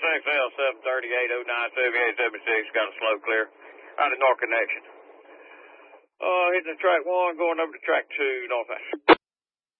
6L 738097876. Got a slow clear. Out of north connection. Hitting the track 1, going over to track 2, northbound.